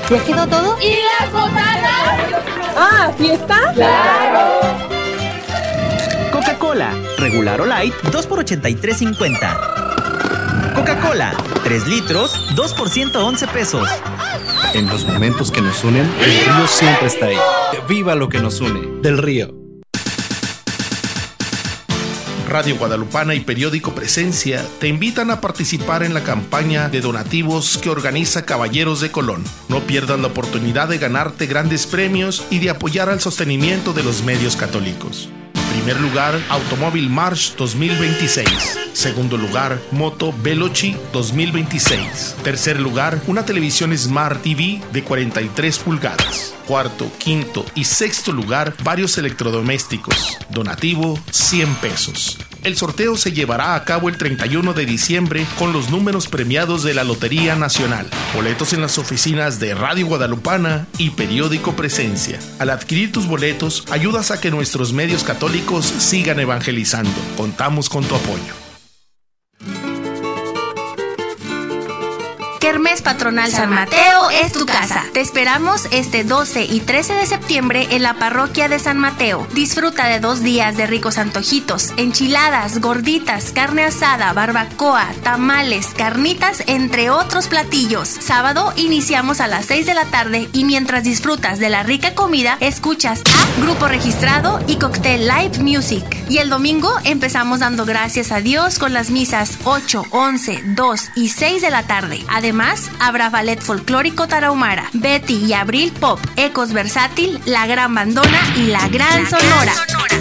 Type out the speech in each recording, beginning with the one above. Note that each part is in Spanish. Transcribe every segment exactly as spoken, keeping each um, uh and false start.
¿Ya quedó todo? ¿Y las botanas? ¡Ah, fiesta! ¡Claro! Coca-Cola, regular o light, dos por ochenta y tres cincuenta. Coca-Cola, tres litros, dos por ciento once pesos. En los momentos que nos unen, el río siempre está ahí. ¡Viva lo que nos une! Del Río. Radio Guadalupana y Periódico Presencia te invitan a participar en la campaña de donativos que organiza Caballeros de Colón. No pierdas la oportunidad de ganarte grandes premios y de apoyar al sostenimiento de los medios católicos. Primer lugar, Automóvil March dos mil veintiséis. Segundo lugar, Moto Veloci dos mil veintiséis. Tercer lugar, una televisión Smart T V de cuarenta y tres pulgadas. Cuarto, quinto y sexto lugar, varios electrodomésticos. Donativo, cien pesos. El sorteo se llevará a cabo el treinta y uno de diciembre con los números premiados de la Lotería Nacional. Boletos en las oficinas de Radio Guadalupana y Periódico Presencia. Al adquirir tus boletos, ayudas a que nuestros medios católicos sigan evangelizando. Contamos con tu apoyo. Kermés Patronal San Mateo es tu casa. Te esperamos este doce y trece de septiembre en la parroquia de San Mateo. Disfruta de dos días de ricos antojitos, enchiladas, gorditas, carne asada, barbacoa, tamales, carnitas, entre otros platillos. Sábado iniciamos a las seis de la tarde y mientras disfrutas de la rica comida, escuchas a Grupo Registrado y Cocktail Live Music. Y el domingo empezamos dando gracias a Dios con las misas ocho, once, dos y seis de la tarde. Además, habrá ballet folclórico tarahumara, Betty y Abril Pop, Ecos Versátil, La Gran Bandona y La Gran la Sonora. Gran Sonora.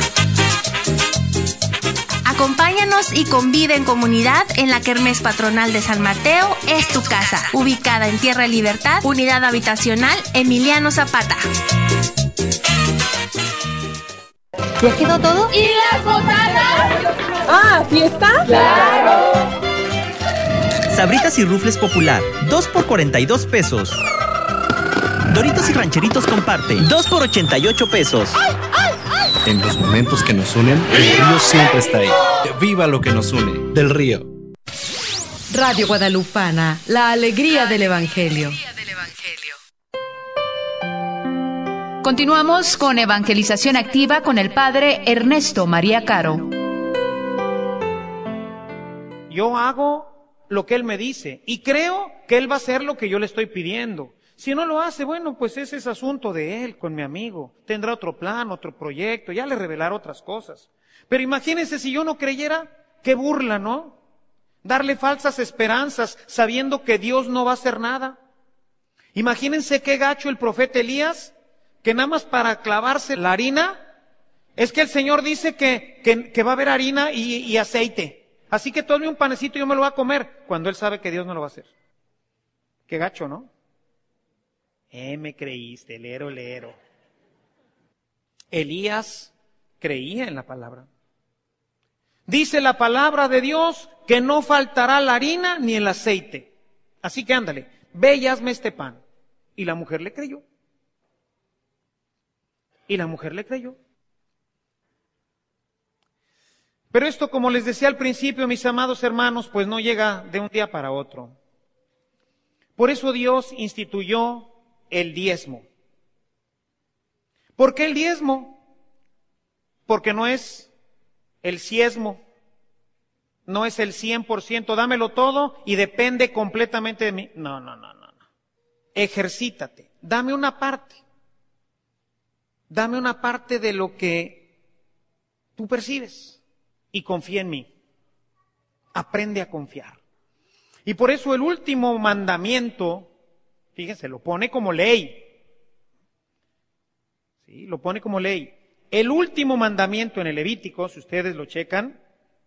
Acompáñanos y convive en comunidad en la Kermés Patronal de San Mateo es tu casa, ubicada en Tierra Libertad, Unidad Habitacional Emiliano Zapata. ¿Ya quedó todo? ¿Y las botanas? ¡Ah, fiesta! ¡Claro! Sabritas y Rufles Popular, dos por cuarenta y dos pesos. Doritos y Rancheritos Comparte, dos por ochenta y ocho pesos. En los momentos que nos unen, el río siempre está ahí. ¡Viva lo que nos une! Del Río. Radio Guadalupana, la alegría del Evangelio. Continuamos con Evangelización Activa con el Padre Ernesto María Caro. Yo hago lo que Él me dice y creo que Él va a hacer lo que yo le estoy pidiendo. Si no lo hace, bueno, pues ese es asunto de Él con mi amigo. Tendrá otro plan, otro proyecto, ya le revelará otras cosas. Pero imagínense si yo no creyera, qué burla, ¿no? Darle falsas esperanzas sabiendo que Dios no va a hacer nada. Imagínense qué gacho el profeta Elías, que nada más para clavarse la harina, es que el Señor dice que, que, que va a haber harina y, y aceite. Así que tome un panecito y yo me lo voy a comer, cuando él sabe que Dios no lo va a hacer. Qué gacho, ¿no? Eh, me creíste, lero, lero. Elías creía en la palabra. Dice la palabra de Dios que no faltará la harina ni el aceite. Así que ándale, ve y hazme este pan. Y la mujer le creyó. Y la mujer le creyó. Pero esto, como les decía al principio, mis amados hermanos, pues no llega de un día para otro. Por eso Dios instituyó el diezmo. ¿Por qué el diezmo? Porque no es el ciezmo, no es el cien por ciento, dámelo todo y depende completamente de mí. No, no, no, no, no. Ejercítate, dame una parte. Dame una parte de lo que tú percibes. Y confía en mí. Aprende a confiar. Y por eso el último mandamiento, fíjense, lo pone como ley. Sí, lo pone como ley. El último mandamiento en el Levítico, si ustedes lo checan,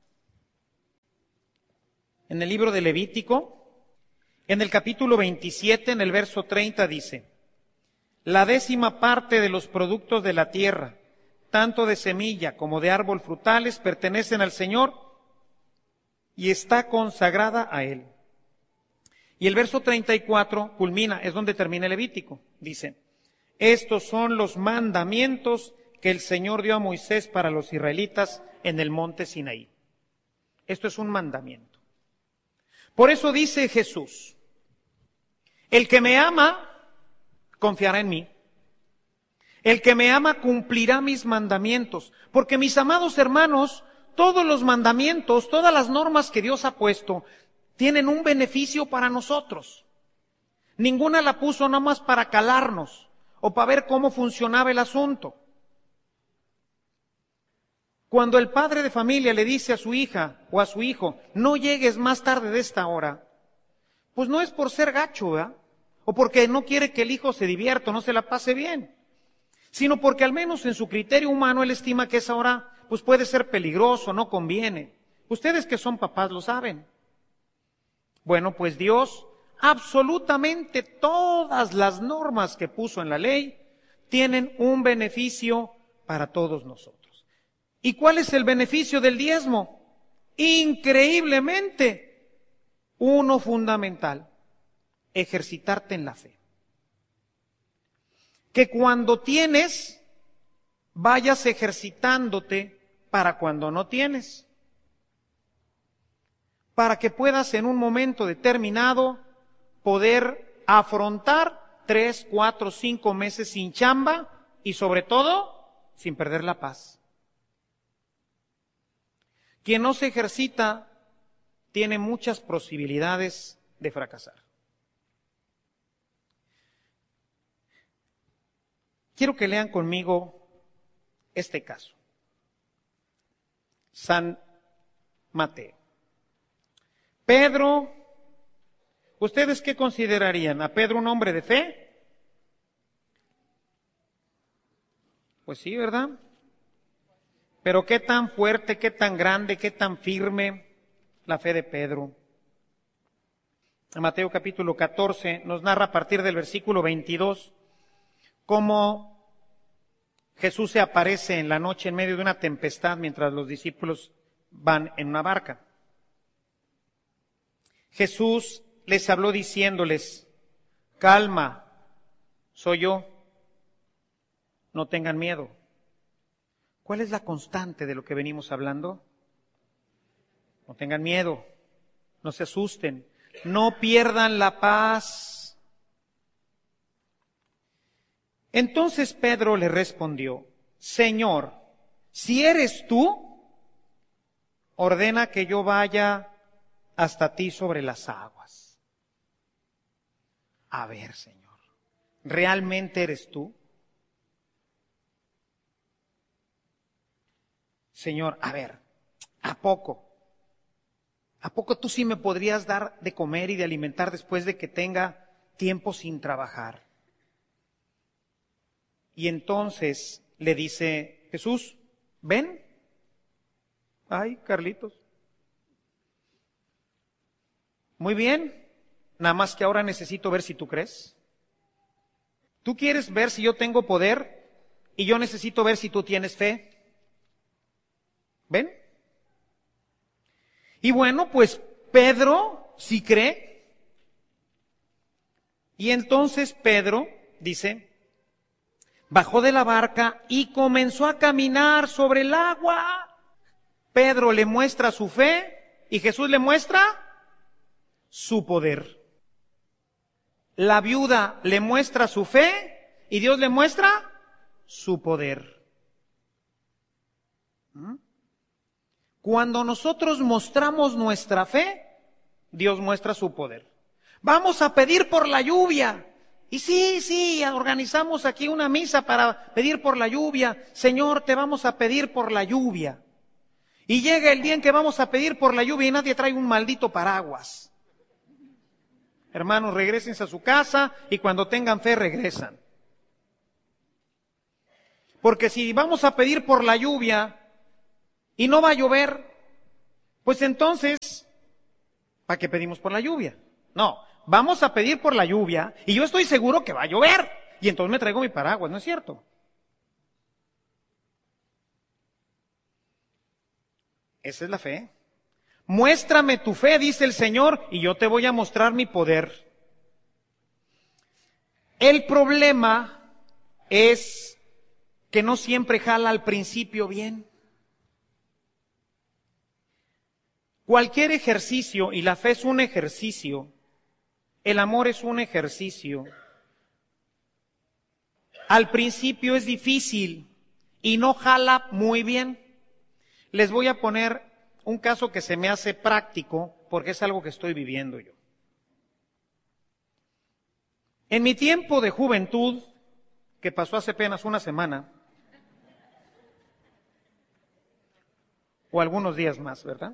en el libro de Levítico, en el capítulo veintisiete, en el verso treinta dice: la décima parte de los productos de la tierra, tanto de semilla como de árbol frutales, pertenecen al Señor y está consagrada a Él. Y el verso treinta y cuatro culmina, es donde termina el Levítico. Dice: estos son los mandamientos que el Señor dio a Moisés para los israelitas en el monte Sinaí. Esto es un mandamiento. Por eso dice Jesús: el que me ama, confiará en mí. El que me ama cumplirá mis mandamientos, porque mis amados hermanos, todos los mandamientos, todas las normas que Dios ha puesto, tienen un beneficio para nosotros. Ninguna la puso nomás para calarnos o para ver cómo funcionaba el asunto. Cuando el padre de familia le dice a su hija o a su hijo, no llegues más tarde de esta hora, pues no es por ser gacho, ¿verdad? O porque no quiere que el hijo se divierta o no se la pase bien, sino porque al menos en su criterio humano él estima que esa hora pues puede ser peligroso, no conviene. Ustedes que son papás lo saben. Bueno, pues Dios, absolutamente todas las normas que puso en la ley tienen un beneficio para todos nosotros. ¿Y cuál es el beneficio del diezmo? Increíblemente, uno fundamental, ejercitarte en la fe. Que cuando tienes, vayas ejercitándote para cuando no tienes. Para que puedas en un momento determinado poder afrontar tres, cuatro, cinco meses sin chamba y sobre todo sin perder la paz. Quien no se ejercita tiene muchas posibilidades de fracasar. Quiero que lean conmigo este caso. San Mateo. Pedro, ¿ustedes qué considerarían? ¿A Pedro un hombre de fe? Pues sí, ¿verdad? Pero qué tan fuerte, qué tan grande, qué tan firme la fe de Pedro. En Mateo capítulo catorce nos narra a partir del versículo veintidós cómo Jesús se aparece en la noche en medio de una tempestad mientras los discípulos van en una barca. Jesús les habló diciéndoles, calma, soy yo, no tengan miedo. ¿Cuál es la constante de lo que venimos hablando? No tengan miedo, no se asusten, no pierdan la paz. Entonces Pedro le respondió, Señor, si eres tú, ordena que yo vaya hasta ti sobre las aguas. A ver, Señor, ¿realmente eres tú? Señor, a ver, ¿a poco? ¿A poco tú sí me podrías dar de comer y de alimentar después de que tenga tiempo sin trabajar? Y entonces le dice Jesús, ven. Ay, Carlitos. Muy bien, nada más que ahora necesito ver si tú crees. ¿Tú quieres ver si yo tengo poder y yo necesito ver si tú tienes fe? ¿Ven? Y bueno, pues Pedro sí cree. Y entonces Pedro, dice, bajó de la barca y comenzó a caminar sobre el agua. Pedro le muestra su fe y Jesús le muestra su poder. La viuda le muestra su fe y Dios le muestra su poder. ¿Mm? Cuando nosotros mostramos nuestra fe, Dios muestra su poder. Vamos a pedir por la lluvia. Y sí, sí, organizamos aquí una misa para pedir por la lluvia. Señor, te vamos a pedir por la lluvia. Y llega el día en que vamos a pedir por la lluvia y nadie trae un maldito paraguas. Hermanos, regrésense a su casa y cuando tengan fe regresan. Porque si vamos a pedir por la lluvia y no va a llover, pues entonces, ¿para qué pedimos por la lluvia? No, vamos a pedir por la lluvia y yo estoy seguro que va a llover. Y entonces me traigo mi paraguas, ¿no es cierto? Esa es la fe. Muéstrame tu fe, dice el Señor, y yo te voy a mostrar mi poder. El problema es que no siempre jala al principio bien. Cualquier ejercicio, y la fe es un ejercicio, el amor es un ejercicio, Al principio es difícil y no jala muy bien. Les voy a poner un caso que se me hace práctico porque es algo que estoy viviendo yo. En mi tiempo de juventud, que pasó hace apenas una semana, o algunos días más, ¿verdad?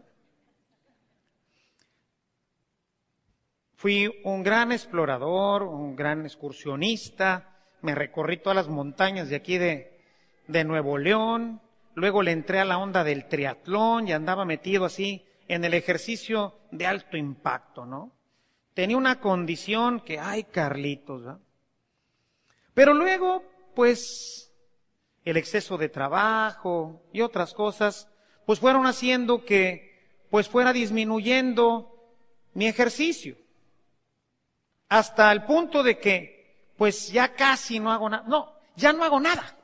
Fui un gran explorador, un gran excursionista, me recorrí todas las montañas de aquí de, de Nuevo León, luego le entré a la onda del triatlón y andaba metido así en el ejercicio de alto impacto, ¿no? Tenía una condición que, ay, Carlitos, ¿verdad? Pero luego, pues, el exceso de trabajo y otras cosas, pues fueron haciendo que, pues fuera disminuyendo mi ejercicio. Hasta el punto de que, pues ya casi no hago nada. No, ya no hago nada.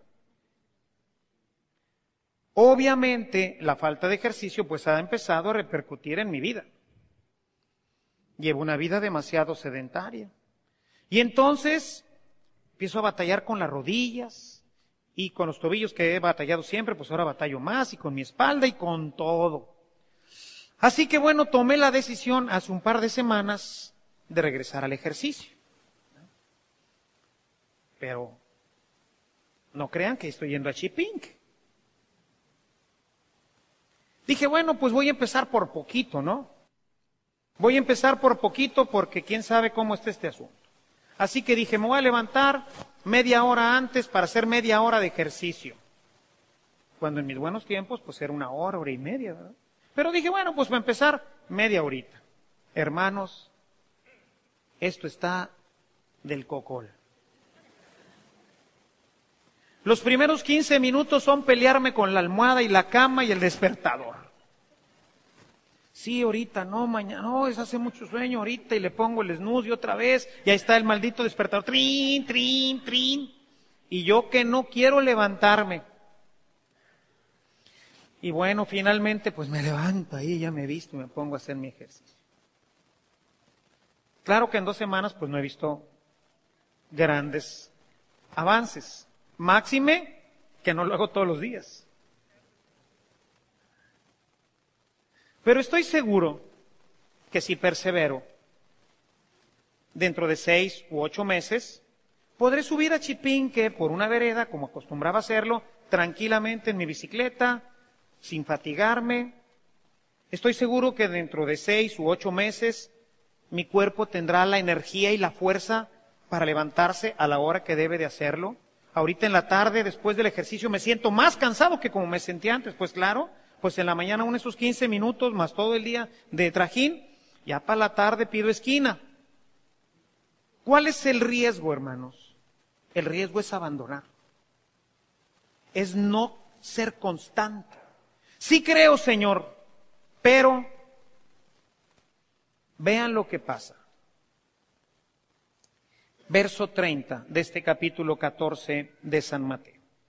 Obviamente, la falta de ejercicio, pues ha empezado a repercutir en mi vida. Llevo una vida demasiado sedentaria. Y entonces, empiezo a batallar con las rodillas y con los tobillos que he batallado siempre, pues ahora batallo más y con mi espalda y con todo. Así que bueno, tomé la decisión hace un par de semanas de regresar al ejercicio. Pero no crean que estoy yendo a Chipinque. Dije, bueno, pues voy a empezar por poquito, ¿no? Voy a empezar por poquito porque quién sabe cómo está este asunto. Así que dije, me voy a levantar media hora antes para hacer media hora de ejercicio. Cuando en mis buenos tiempos, pues era una hora, hora y media, ¿verdad? Pero dije, bueno, pues para empezar, media horita. Hermanos, esto está del cocol. Los primeros quince minutos son pelearme con la almohada y la cama y el despertador. Sí, ahorita, no, mañana, no, es hace mucho sueño, ahorita, y le pongo el snooze y otra vez, y ahí está el maldito despertador, trin, trin, trin, y yo que no quiero levantarme. Y bueno, finalmente, pues me levanto ahí, ya me he visto y me pongo a hacer mi ejercicio. Claro que en dos semanas, pues no he visto grandes avances, máxime que no lo hago todos los días. Pero estoy seguro que si persevero, dentro de seis u ocho meses, podré subir a Chipinque por una vereda, como acostumbraba hacerlo, tranquilamente en mi bicicleta, sin fatigarme. Estoy seguro que dentro de seis u ocho meses, mi cuerpo tendrá la energía y la fuerza para levantarse a la hora que debe de hacerlo. Ahorita en la tarde, después del ejercicio, me siento más cansado que como me sentía antes, pues claro. Pues en la mañana uno esos quince minutos más todo el día de trajín, ya para la tarde pido esquina. ¿Cuál es el riesgo, hermanos? El riesgo es abandonar. Es no ser constante. Sí creo, Señor, pero vean lo que pasa. Verso treinta de este capítulo catorce de San Mateo.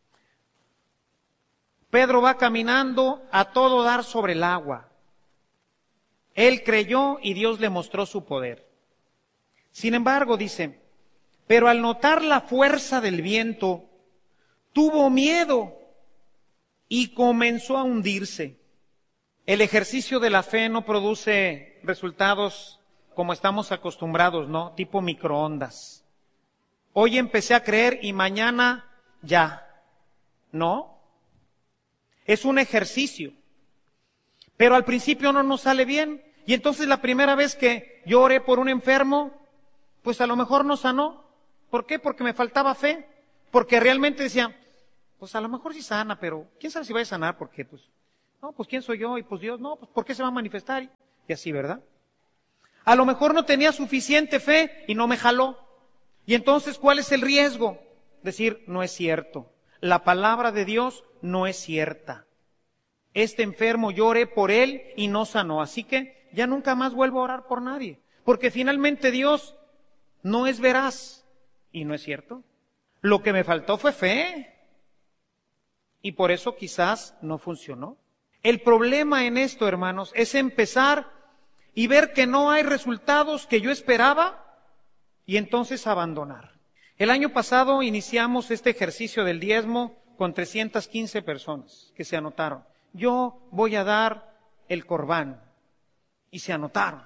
Pedro va caminando a todo dar sobre el agua. Él creyó y Dios le mostró su poder. Sin embargo, dice, pero al notar la fuerza del viento, tuvo miedo y comenzó a hundirse. El ejercicio de la fe no produce resultados como estamos acostumbrados, ¿no? Tipo microondas. Hoy empecé a creer y mañana ya. ¿No? Es un ejercicio, pero al principio no nos sale bien. Y entonces la primera vez que yo oré por un enfermo, pues a lo mejor no sanó. ¿Por qué? Porque me faltaba fe. Porque realmente decía, pues a lo mejor sí sana, pero quién sabe si va a sanar, porque pues, no, pues quién soy yo y pues Dios, no, pues ¿por qué se va a manifestar? Y así, ¿verdad? A lo mejor no tenía suficiente fe y no me jaló. Y entonces, ¿cuál es el riesgo? Decir, no es cierto. La palabra de Dios no es cierta. Este enfermo yo oré por él y no sanó. Así que ya nunca más vuelvo a orar por nadie. Porque finalmente Dios no es veraz. Y no es cierto. Lo que me faltó fue fe. Y por eso quizás no funcionó. El problema en esto, hermanos, es empezar y ver que no hay resultados que yo esperaba y entonces abandonar. El año pasado iniciamos este ejercicio del diezmo con trescientas quince personas que se anotaron. Yo voy a dar el corbán. Y se anotaron.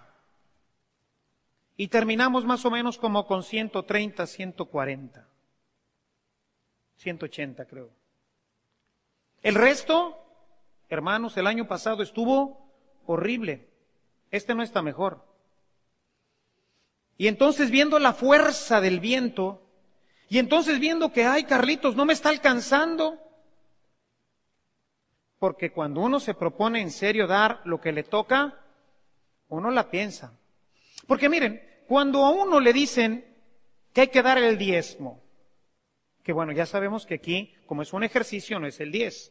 Y terminamos más o menos como con ciento treinta, ciento cuarenta. ciento ochenta creo. El resto, hermanos, el año pasado estuvo horrible. Este no está mejor. Y entonces viendo la fuerza del viento, y entonces viendo que, ay, Carlitos, no me está alcanzando. Porque cuando uno se propone en serio dar lo que le toca, uno la piensa. Porque miren, cuando a uno le dicen que hay que dar el diezmo, que bueno, ya sabemos que aquí, como es un ejercicio, no es el diez.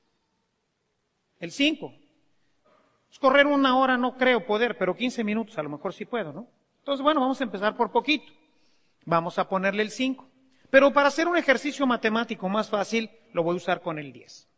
El cinco. Pues correr una hora no creo poder, pero quince minutos a lo mejor sí puedo, ¿no? Entonces, bueno, vamos a empezar por poquito. Vamos a ponerle el cinco. Pero para hacer un ejercicio matemático más fácil, lo voy a usar con el diez.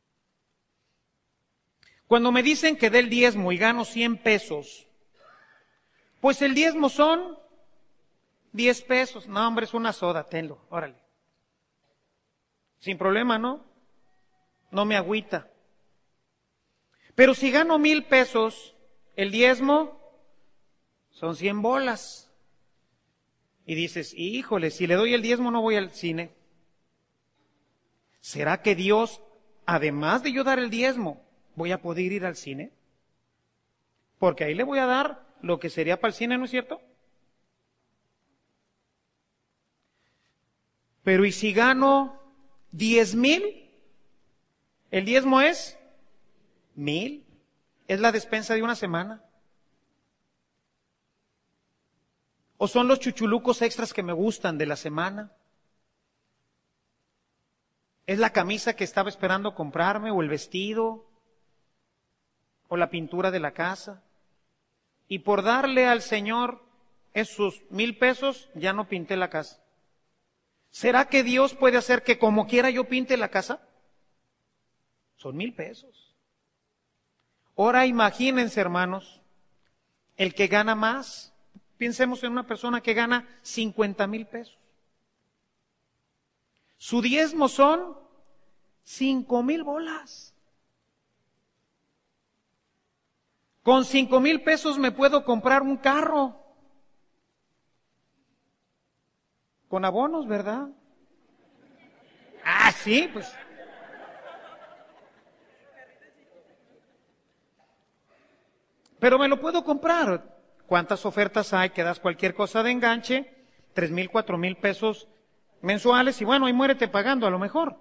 Cuando me dicen que dé el diezmo y gano cien pesos, pues el diezmo son diez pesos. No, hombre, es una soda, tenlo, órale. Sin problema, ¿no? No me agüita. Pero si gano mil pesos, el diezmo son cien bolas. Y dices, híjole, si le doy el diezmo no voy al cine. ¿Será que Dios, además de yo dar el diezmo, voy a poder ir al cine? Porque ahí le voy a dar lo que sería para el cine, ¿no es cierto? Pero ¿y si gano diez mil? El diezmo es mil. Es la despensa de una semana. ¿O son los chuchulucos extras que me gustan de la semana? ¿Es la camisa que estaba esperando comprarme o el vestido? ¿O la pintura de la casa? Y por darle al Señor esos mil pesos, ya no pinté la casa. ¿Será que Dios puede hacer que como quiera yo pinte la casa? Son mil pesos. Ahora imagínense, hermanos, el que gana más. Pensemos en una persona que gana cincuenta mil pesos. Su diezmo son cinco mil bolas. Con cinco mil pesos me puedo comprar un carro. Con abonos, ¿verdad? Ah, sí, pues. Pero me lo puedo comprar. ¿Cuántas ofertas hay que das cualquier cosa de enganche? Tres mil, cuatro mil pesos mensuales y bueno, ahí muérete pagando a lo mejor.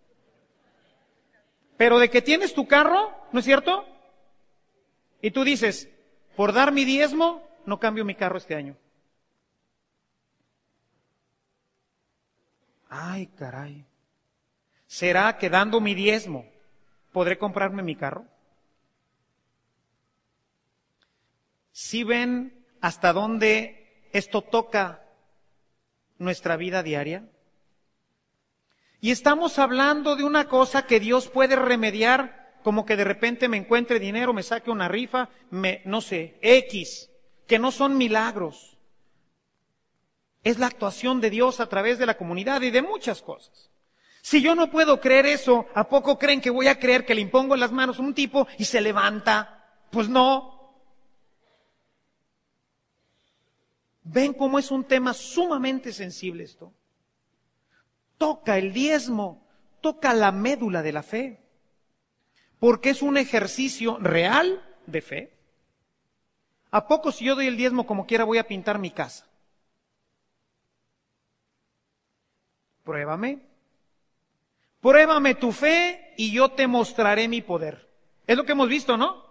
Pero de que tienes tu carro, ¿no es cierto? Y tú dices, por dar mi diezmo, no cambio mi carro este año. Ay, caray. ¿Será que dando mi diezmo podré comprarme mi carro? ¿Sí ven hasta dónde esto toca nuestra vida diaria? Y estamos hablando de una cosa que Dios puede remediar, como que de repente me encuentre dinero, me saque una rifa, me, no sé, X, que no son milagros. Es la actuación de Dios a través de la comunidad y de muchas cosas. Si yo no puedo creer eso, ¿a poco creen que voy a creer que le impongo las manos a un tipo y se levanta? Pues no. ¿Ven cómo es un tema sumamente sensible esto? Toca el diezmo, toca la médula de la fe, porque es un ejercicio real de fe. ¿A poco si yo doy el diezmo como quiera voy a pintar mi casa? Pruébame. Pruébame tu fe y yo te mostraré mi poder. Es lo que hemos visto, ¿no?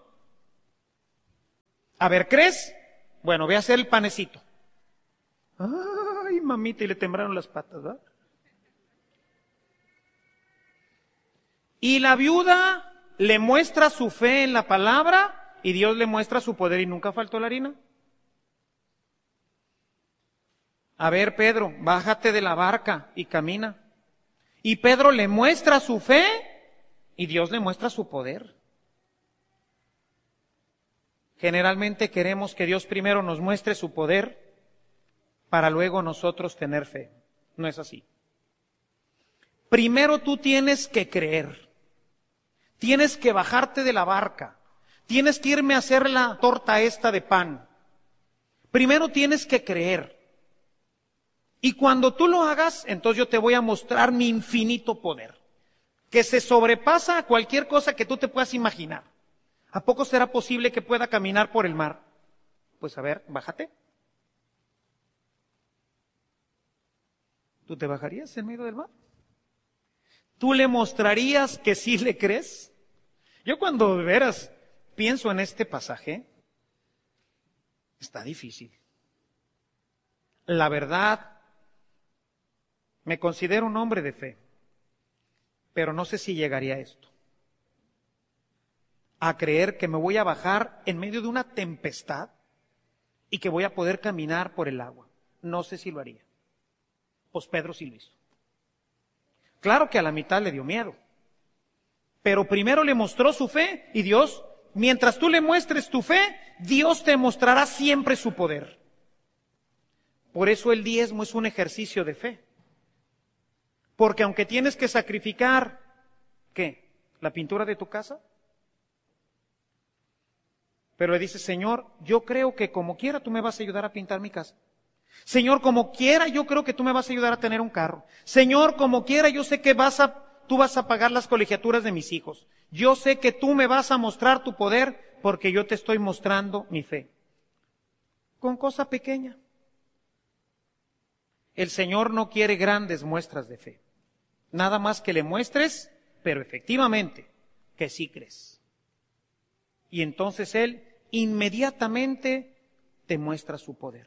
A ver, ¿crees? Bueno, ve a hacer el panecito. Ay, mamita, y le temblaron las patas, ¿verdad? Y la viuda le muestra su fe en la palabra y Dios le muestra su poder y nunca faltó la harina. A ver, Pedro, bájate de la barca y camina. Y Pedro le muestra su fe y Dios le muestra su poder. Generalmente queremos que Dios primero nos muestre su poder para luego nosotros tener fe. No es así. Primero tú tienes que creer. Tienes que bajarte de la barca. Tienes que irme a hacer la torta esta de pan. Primero tienes que creer. Y cuando tú lo hagas, entonces yo te voy a mostrar mi infinito poder, que se sobrepasa a cualquier cosa que tú te puedas imaginar. ¿A poco será posible que pueda caminar por el mar? Pues a ver, bájate. ¿Tú te bajarías en medio del mar? ¿Tú le mostrarías que sí le crees? Yo cuando de veras pienso en este pasaje, está difícil. La verdad, me considero un hombre de fe, pero no sé si llegaría a esto. A creer que me voy a bajar en medio de una tempestad y que voy a poder caminar por el agua. No sé si lo haría. Pues Pedro sí lo hizo. Claro que a la mitad le dio miedo, pero primero le mostró su fe y Dios, mientras tú le muestres tu fe, Dios te mostrará siempre su poder. Por eso el diezmo es un ejercicio de fe. Porque aunque tienes que sacrificar, ¿qué? ¿La pintura de tu casa? Pero le dices, Señor, yo creo que como quiera tú me vas a ayudar a pintar mi casa. Señor, como quiera yo creo que tú me vas a ayudar a tener un carro. Señor, como quiera yo sé que vas a, tú vas a pagar las colegiaturas de mis hijos. Yo sé que tú me vas a mostrar tu poder porque yo te estoy mostrando mi fe. Con cosa pequeña. El Señor no quiere grandes muestras de fe. Nada más que le muestres, pero efectivamente, que sí crees. Y entonces Él inmediatamente te muestra su poder.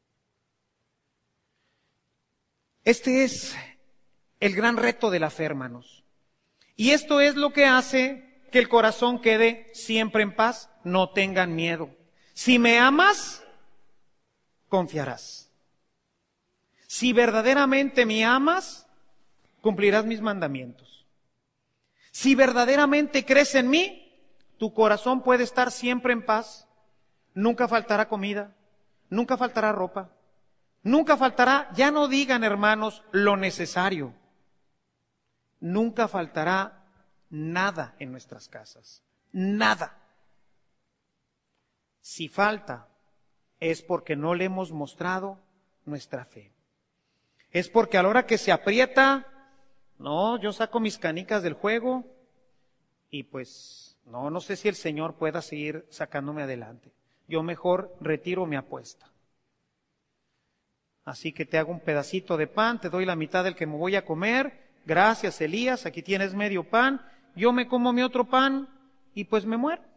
Este es el gran reto de la fe, hermanos. Y esto es lo que hace que el corazón quede siempre en paz. No tengan miedo. Si me amas, confiarás. Si verdaderamente me amas, cumplirás mis mandamientos. Si verdaderamente crees en mí, tu corazón puede estar siempre en paz. Nunca faltará comida, nunca faltará ropa, nunca faltará, ya no digan hermanos, lo necesario. Nunca faltará nada en nuestras casas, nada. Si falta, es porque no le hemos mostrado nuestra fe. Es porque a la hora que se aprieta, no, yo saco mis canicas del juego y pues, no, no sé si el Señor pueda seguir sacándome adelante. Yo mejor retiro mi apuesta. Así que te hago un pedacito de pan, te doy la mitad del que me voy a comer. Gracias, Elías, aquí tienes medio pan. Yo me como mi otro pan y pues me muero.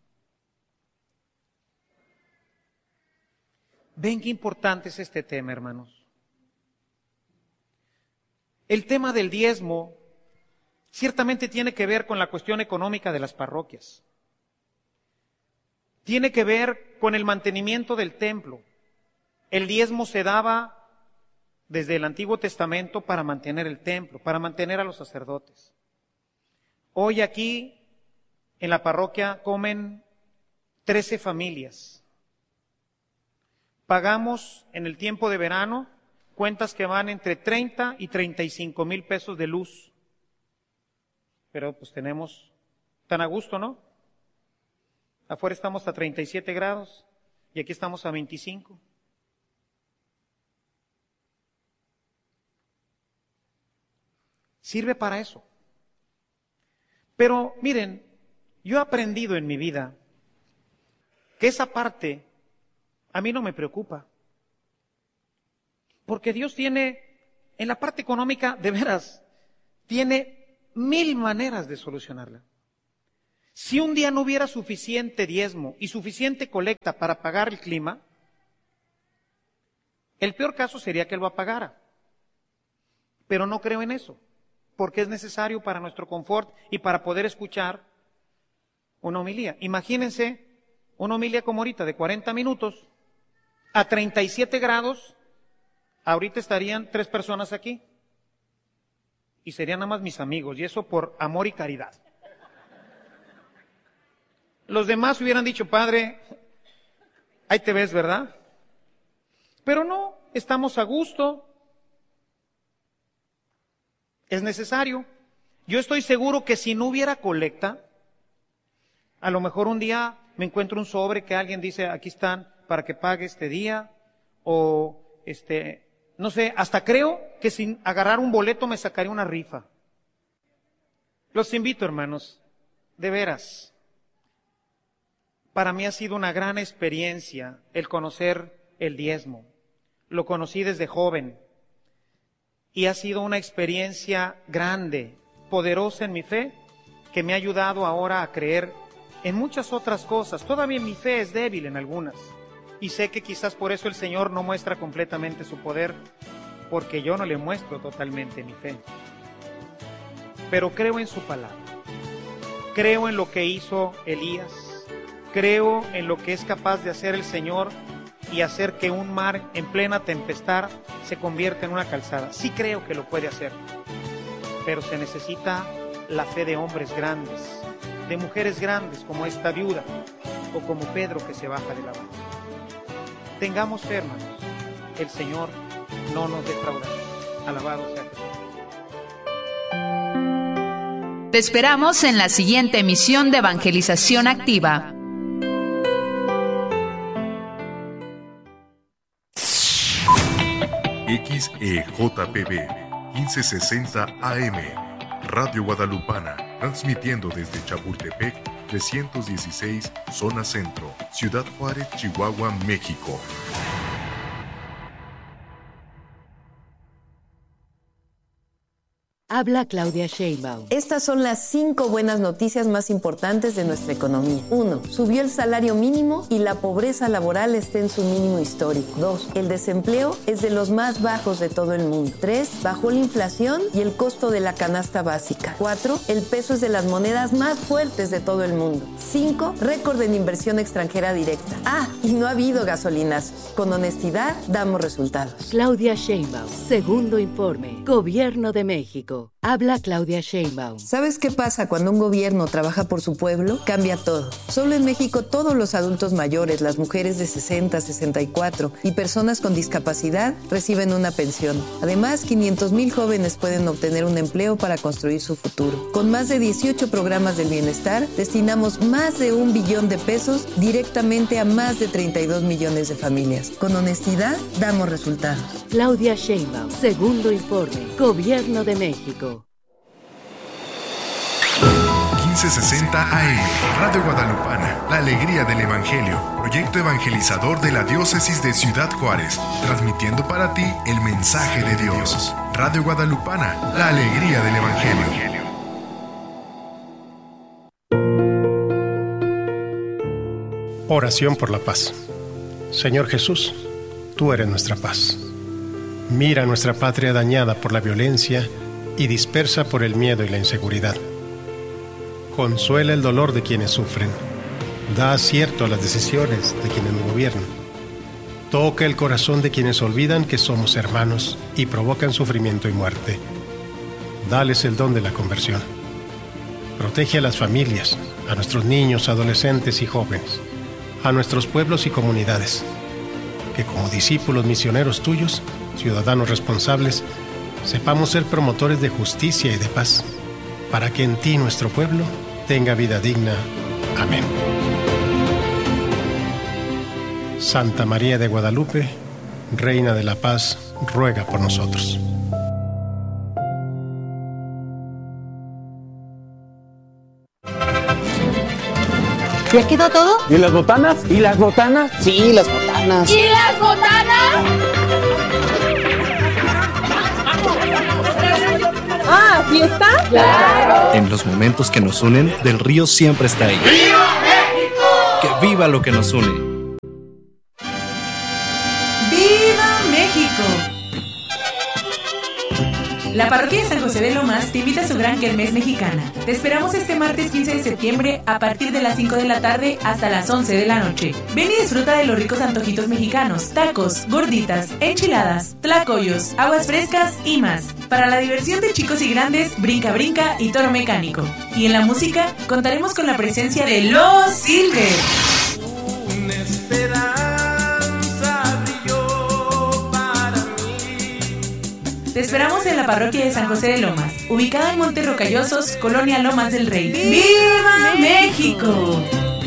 Ven qué importante es este tema, hermanos. El tema del diezmo ciertamente tiene que ver con la cuestión económica de las parroquias. Tiene que ver con el mantenimiento del templo. El diezmo se daba desde el Antiguo Testamento para mantener el templo, para mantener a los sacerdotes. Hoy aquí en la parroquia comen trece familias. Pagamos en el tiempo de verano cuentas que van entre treinta y treinta y cinco mil pesos de luz. Pero pues tenemos tan a gusto, ¿no? Afuera estamos a treinta y siete grados y aquí estamos a veinticinco. Sirve para eso. Pero miren, yo he aprendido en mi vida que esa parte a mí no me preocupa. Porque Dios tiene, en la parte económica, de veras, tiene mil maneras de solucionarla. Si un día no hubiera suficiente diezmo y suficiente colecta para pagar el clima, el peor caso sería que Él lo apagara. Pero no creo en eso, porque es necesario para nuestro confort y para poder escuchar una homilía. Imagínense una homilía como ahorita de cuarenta minutos a treinta y siete grados. Ahorita estarían tres personas aquí y serían nada más mis amigos, y eso por amor y caridad. Los demás hubieran dicho, Padre, ahí te ves, ¿verdad? Pero no, estamos a gusto. Es necesario. Yo estoy seguro que si no hubiera colecta, a lo mejor un día me encuentro un sobre que alguien dice, aquí están para que pague este día, o este, no sé, hasta creo que sin agarrar un boleto me sacaría una rifa. Los invito, hermanos, de veras. Para mí ha sido una gran experiencia el conocer el diezmo. Lo conocí desde joven y ha sido una experiencia grande, poderosa en mi fe, que me ha ayudado ahora a creer en muchas otras cosas. Todavía mi fe es débil en algunas y sé que quizás por eso el Señor no muestra completamente su poder, porque yo no le muestro totalmente mi fe. Pero creo en su palabra, creo en lo que hizo Elías, creo en lo que es capaz de hacer el Señor y hacer que un mar en plena tempestad se convierta en una calzada. Sí creo que lo puede hacer, pero se necesita la fe de hombres grandes, de mujeres grandes como esta viuda o como Pedro que se baja de la barca. Tengamos fe, hermanos, el Señor no nos defraudará. Alabado sea Jesús. Te esperamos en la siguiente emisión de Evangelización Activa. X E J P B quince sesenta A M, Radio Guadalupana, transmitiendo desde Chapultepec trescientos dieciséis, Zona Centro, Ciudad Juárez, Chihuahua, México. Habla Claudia Sheinbaum. Estas son las cinco buenas noticias más importantes de nuestra economía. Uno, subió el salario mínimo y la pobreza laboral está en su mínimo histórico. Dos, el desempleo es de los más bajos de todo el mundo. Tres, bajó la inflación y el costo de la canasta básica. Cuatro, el peso es de las monedas más fuertes de todo el mundo. Cinco, récord en inversión extranjera directa. Ah, y no ha habido gasolinazos. Con honestidad, damos resultados. Claudia Sheinbaum, segundo informe, Gobierno de México. Habla Claudia Sheinbaum. ¿Sabes qué pasa cuando un gobierno trabaja por su pueblo? Cambia todo. Solo en México todos los adultos mayores, las mujeres de sesenta, sesenta y cuatro y personas con discapacidad reciben una pensión. Además, quinientos mil jóvenes pueden obtener un empleo para construir su futuro. Con más de dieciocho programas del bienestar, destinamos más de un billón de pesos directamente a más de treinta y dos millones de familias. Con honestidad, damos resultados. Claudia Sheinbaum, segundo informe, Gobierno de México. quince sesenta A M, Radio Guadalupana, la alegría del Evangelio, proyecto evangelizador de la diócesis de Ciudad Juárez, transmitiendo para ti el mensaje de Dios. Radio Guadalupana, la alegría del Evangelio. Oración por la paz. Señor Jesús, tú eres nuestra paz. Mira nuestra patria dañada por la violencia y dispersa por el miedo y la inseguridad. Consuela el dolor de quienes sufren. Da acierto a las decisiones de quienes nos gobiernan. Toca el corazón de quienes olvidan que somos hermanos y provocan sufrimiento y muerte. Dales el don de la conversión. Protege a las familias, a nuestros niños, adolescentes y jóvenes, a nuestros pueblos y comunidades. Que como discípulos misioneros tuyos, ciudadanos responsables, sepamos ser promotores de justicia y de paz, para que en ti nuestro pueblo tenga vida digna. Amén. Santa María de Guadalupe, Reina de la Paz, ruega por nosotros. ¿Ya quedó todo? ¿Y las botanas? ¿Y las botanas? Sí, las botanas. ¿Y las botanas? Ah, ¿fiesta? ¡Claro! En los momentos que nos unen, Del Río siempre está ahí. ¡Viva México! ¡Que viva lo que nos une! ¡Viva México! La parroquia de San José de Lomas te invita a su gran kermés mexicana. Te esperamos este martes quince de septiembre a partir de las cinco de la tarde hasta las once de la noche. Ven y disfruta de los ricos antojitos mexicanos, tacos, gorditas, enchiladas, tlacoyos, aguas frescas y más. Para la diversión de chicos y grandes, brinca brinca y toro mecánico. Y en la música contaremos con la presencia de Los Silver. Una esperanza brilló para mí. Te esperamos en la parroquia de San José de Lomas, ubicada en Montes Rocallosos, Colonia Lomas del Rey. ¡Viva México!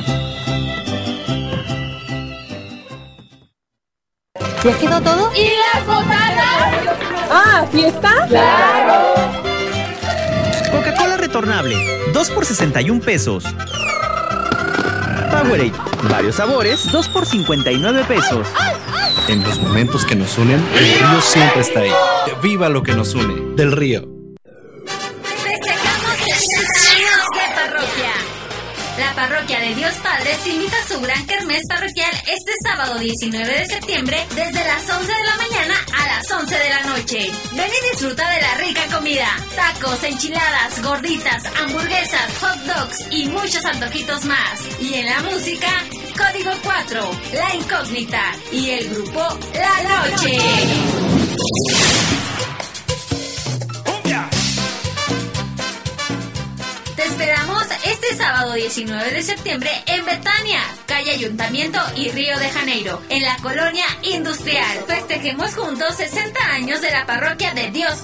¿Ya quedó todo? ¿Y las botanas? ¡Ah, fiesta! ¡Claro! Coca-Cola retornable, dos por sesenta y un pesos. Powerade, varios sabores, dos por cincuenta y nueve pesos. En los momentos que nos unen, el río siempre está ahí. ¡Viva lo que nos une! Del Río. Festejamos sesenta años de parroquia. La parroquia de Dios Padre te invita a su gran kermés parroquial este sábado diecinueve de septiembre desde las once de la mañana a las once de la noche. Ven y disfruta de la rica comida, tacos, enchiladas, gorditas, hamburguesas, hot dogs y muchos antojitos más. Y en la música, Código cuatro, La Incógnita y el grupo La Noche. Te esperamos este sábado diecinueve de septiembre en Betania, calle Ayuntamiento y Río de Janeiro, en la colonia industrial. Festejemos juntos sesenta años de la parroquia de Dios